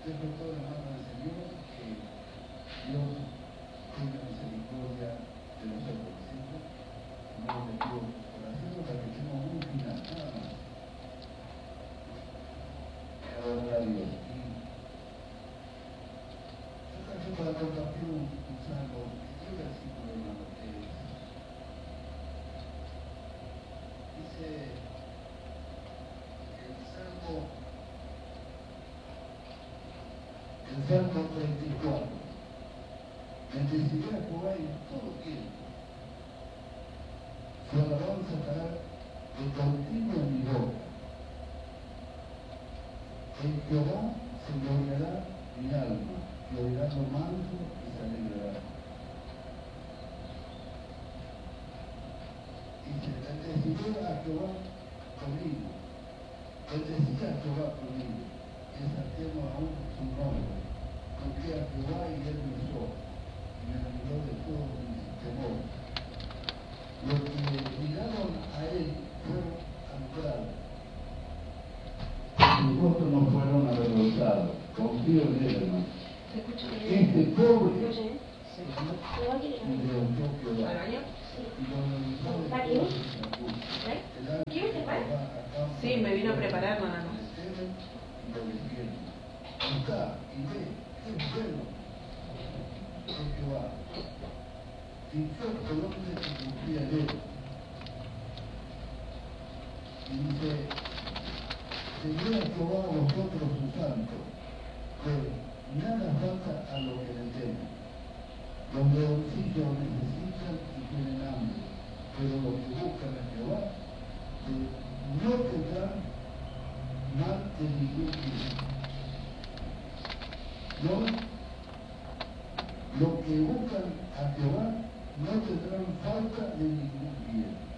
dejo todo en la mano del Señor, que Dios tenga misericordia de nosotros, ¿cierto? No le pido oración para que tengamos un final, nada más. Adorar a Dios. Y yo traje para compartir un salmo, ¿qué versículo, hermano? Dice el Salmo 34. Bendeciré a Jehová en todo tiempo. Su alabanza estará de continuo en mi boca. En Jehová se gloriará mi alma, y oirá lo manso y se alegrará. Dice, bendeciré a Jehová conmigo. Bendeciré a Jehová conmigo. Exaltemos aún su nombre. Porque a Jehová y él me usó, y me libró de todos mis temores. Los que miraron a él fueron alumbrados. Sus rostros no fueron avergonzados. Confío en él, hermano. Este pobre me oyó Jehová. Y lo realizó de todos sus acuerdos. Sí, me vino a preparar nada más. Y lo defiende. Buscá y ve, qué bueno es Jehová. Dichoso el hombre que confía en él. Y dice, seguid a Jehová a vosotros sus santos, pues nada falta a los que le temen. Los leoncillos necesitan y tienen hambre, pero los que buscan a Jehová no tendrán mal de ningún tipo. No, los que buscan a Jehová no tendrán falta de ningún bien.